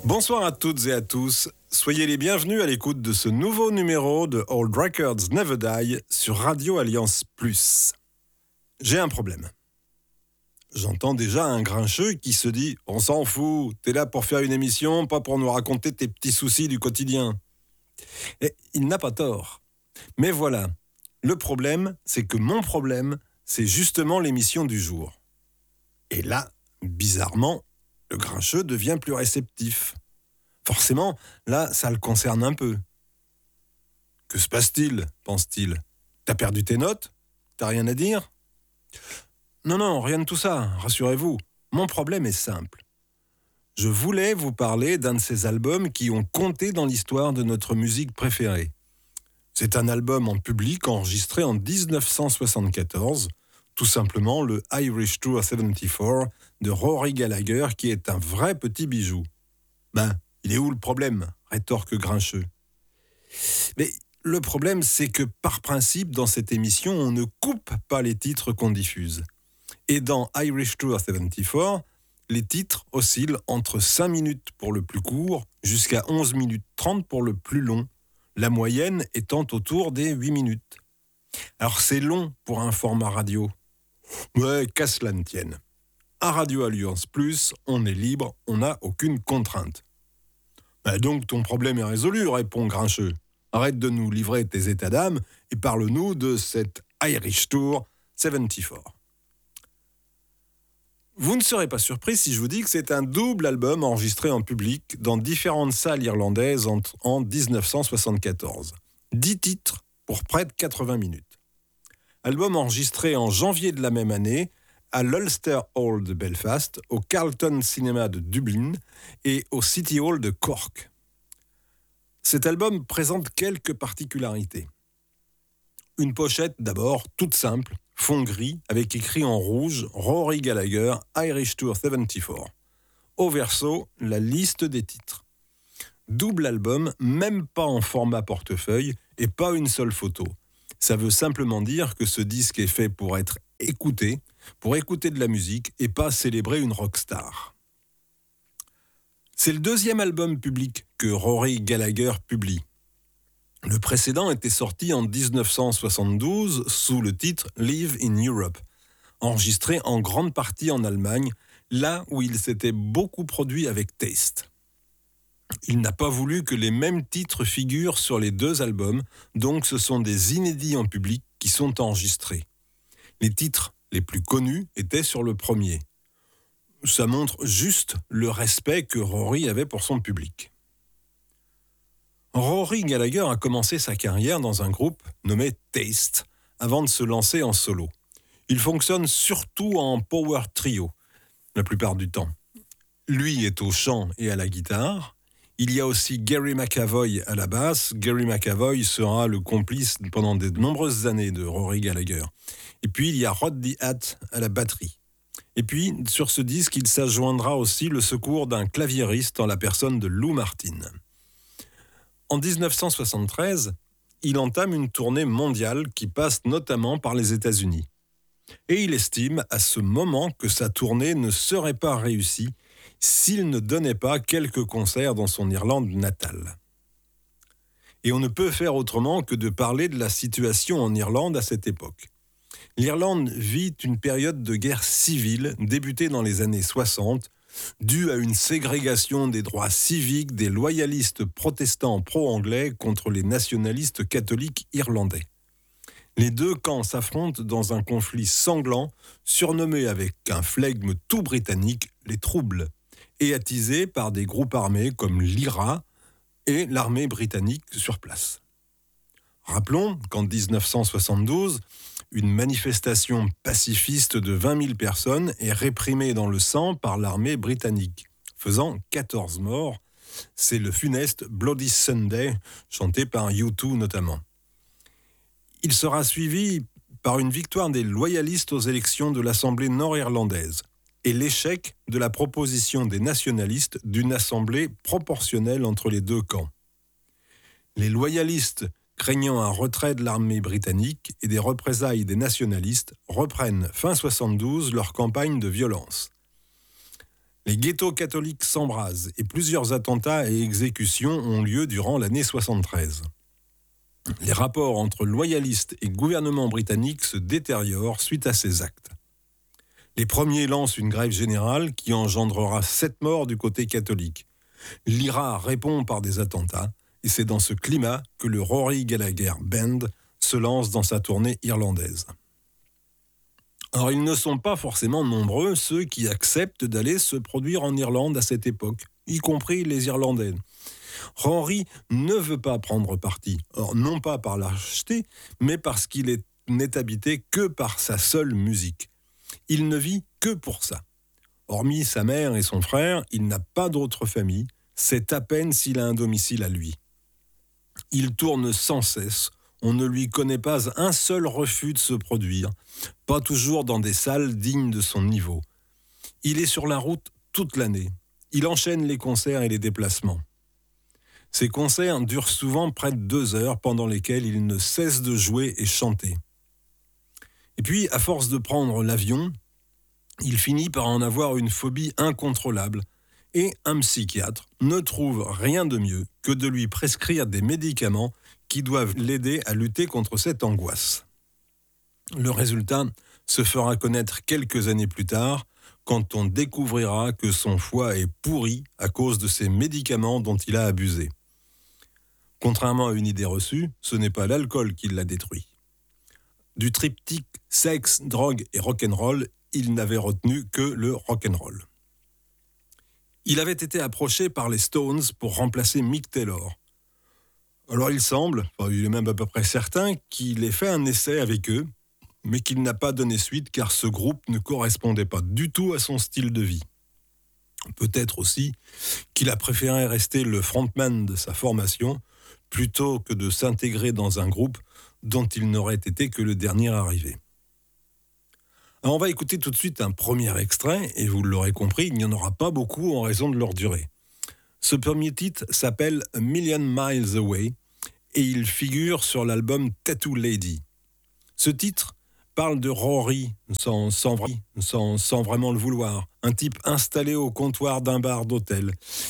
Bonsoir à toutes et à tous. Soyez les bienvenus à l'écoute de ce nouveau numéro de Old Records Never Die sur Radio Alliance Plus. J'ai un problème. J'entends déjà un grincheux qui se dit « On s'en fout, t'es là pour faire une émission, pas pour nous raconter tes petits soucis du quotidien. » Et il n'a pas tort. Mais voilà, le problème, c'est que mon problème, c'est justement l'émission du jour. Et là, bizarrement, le grincheux devient plus réceptif. Forcément, là, ça le concerne un peu. « Que se passe-t-il ?» pense-t-il. « T'as perdu tes notes ? T'as rien à dire ?» Non, rien de tout ça, rassurez-vous. Mon problème est simple. Je voulais vous parler d'un de ces albums qui ont compté dans l'histoire de notre musique préférée. C'est un album en public enregistré en 1974, tout simplement le Irish Tour 74 de Rory Gallagher, qui est un vrai petit bijou. Il est où le problème ? Rétorque grincheux. Mais le problème, c'est que par principe, dans cette émission, on ne coupe pas les titres qu'on diffuse. Et dans Irish Tour 74, les titres oscillent entre 5 minutes pour le plus court jusqu'à 11 minutes 30 pour le plus long, la moyenne étant autour des 8 minutes. Alors c'est long pour un format radio. Ouais, qu'à cela ne tienne. À Radio Alliance Plus, on est libre, on n'a aucune contrainte. Donc ton problème est résolu, répond grincheux. Arrête de nous livrer tes états d'âme et parle-nous de cette Irish Tour 74. Vous ne serez pas surpris si je vous dis que c'est un double album enregistré en public dans différentes salles irlandaises en 1974. 10 titres pour près de 80 minutes. Album enregistré en janvier de la même année à l'Ulster Hall de Belfast, au Carlton Cinema de Dublin et au City Hall de Cork. Cet album présente quelques particularités. Une pochette d'abord toute simple, fond gris, avec écrit en rouge « Rory Gallagher, Irish Tour 74 ». Au verso, la liste des titres. Double album, même pas en format portefeuille et pas une seule photo. Ça veut simplement dire que ce disque est fait pour être écouté, pour écouter de la musique et pas célébrer une rockstar. C'est le deuxième album public que Rory Gallagher publie. Le précédent était sorti en 1972 sous le titre « Live in Europe », enregistré en grande partie en Allemagne, là où il s'était beaucoup produit avec Taste. Il n'a pas voulu que les mêmes titres figurent sur les deux albums, donc ce sont des inédits en public qui sont enregistrés. Les titres les plus connus étaient sur le premier. Ça montre juste le respect que Rory avait pour son public. Rory Gallagher a commencé sa carrière dans un groupe nommé Taste, avant de se lancer en solo. Il fonctionne surtout en power trio, la plupart du temps. Lui est au chant et à la guitare. Il y a aussi Gary McAvoy à la basse. Gary McAvoy sera le complice pendant de nombreuses années de Rory Gallagher. Et puis il y a Rodney Hatt à la batterie. Et puis, sur ce disque, il s'adjoindra aussi le secours d'un claviériste en la personne de Lou Martin. En 1973, il entame une tournée mondiale qui passe notamment par les États-Unis. Et il estime à ce moment que sa tournée ne serait pas réussie s'il ne donnait pas quelques concerts dans son Irlande natale. Et on ne peut faire autrement que de parler de la situation en Irlande à cette époque. L'Irlande vit une période de guerre civile débutée dans les années 60, due à une ségrégation des droits civiques des loyalistes protestants pro-anglais contre les nationalistes catholiques irlandais. Les deux camps s'affrontent dans un conflit sanglant, surnommé avec un flegme tout britannique les Troubles, et attisé par des groupes armés comme l'IRA et l'armée britannique sur place. Rappelons qu'en 1972, une manifestation pacifiste de 20 000 personnes est réprimée dans le sang par l'armée britannique, faisant 14 morts. C'est le funeste Bloody Sunday, chanté par U2 notamment. Il sera suivi par une victoire des loyalistes aux élections de l'Assemblée nord-irlandaise et l'échec de la proposition des nationalistes d'une assemblée proportionnelle entre les deux camps. Les loyalistes, craignant un retrait de l'armée britannique et des représailles des nationalistes, reprennent fin 72 leur campagne de violence. Les ghettos catholiques s'embrasent et plusieurs attentats et exécutions ont lieu durant l'année 73. Les rapports entre loyalistes et gouvernement britannique se détériorent suite à ces actes. Les premiers lancent une grève générale qui engendrera 7 morts du côté catholique. L'IRA répond par des attentats et c'est dans ce climat que le Rory Gallagher Band se lance dans sa tournée irlandaise. Alors, ils ne sont pas forcément nombreux ceux qui acceptent d'aller se produire en Irlande à cette époque, y compris les Irlandais. Rory ne veut pas prendre parti, or, non pas par lâcheté, mais parce qu'il n'est habité que par sa seule musique. Il ne vit que pour ça. Hormis sa mère et son frère, il n'a pas d'autre famille, c'est à peine s'il a un domicile à lui. Il tourne sans cesse. On ne lui connaît pas un seul refus de se produire, pas toujours dans des salles dignes de son niveau. Il est sur la route toute l'année. Il enchaîne les concerts et les déplacements. Ces concerts durent souvent près de 2 heures pendant lesquelles il ne cesse de jouer et chanter. Et puis, à force de prendre l'avion, il finit par en avoir une phobie incontrôlable et un psychiatre ne trouve rien de mieux que de lui prescrire des médicaments qui doivent l'aider à lutter contre cette angoisse. Le résultat se fera connaître quelques années plus tard, quand on découvrira que son foie est pourri à cause de ces médicaments dont il a abusé. Contrairement à une idée reçue, ce n'est pas l'alcool qui l'a détruit. Du triptyque sexe, drogue et rock'n'roll, il n'avait retenu que le rock'n'roll. Il avait été approché par les Stones pour remplacer Mick Taylor. Alors il semble, il est même à peu près certain, qu'il ait fait un essai avec eux, mais qu'il n'a pas donné suite car ce groupe ne correspondait pas du tout à son style de vie. Peut-être aussi qu'il a préféré rester le frontman de sa formation plutôt que de s'intégrer dans un groupe dont il n'aurait été que le dernier arrivé. Alors on va écouter tout de suite un premier extrait, et vous l'aurez compris, il n'y en aura pas beaucoup en raison de leur durée. Ce premier titre s'appelle A Million Miles Away et il figure sur l'album Tattoo Lady. Ce titre parle de Rory sans vraiment le vouloir, un type installé au comptoir d'un bar d'hôtel.